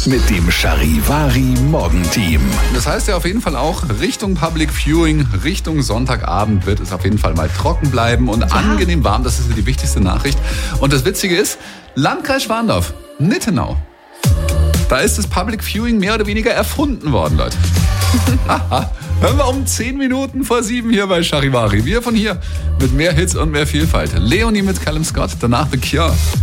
mit dem Charivari Morgenteam. Das heißt ja auf jeden Fall auch, Richtung Public Viewing, Richtung Sonntagabend wird es auf jeden Fall mal trocken bleiben und angenehm warm. Das ist ja die wichtigste Nachricht. Und das Witzige ist, Landkreis Schwandorf, Nittenau. Da ist das Public Viewing mehr oder weniger erfunden worden, Leute. Aha. Hören wir um 10 Minuten vor 7 hier bei Charivari. Wir von hier mit mehr Hits und mehr Vielfalt. Leonie mit Callum Scott, danach The Cure.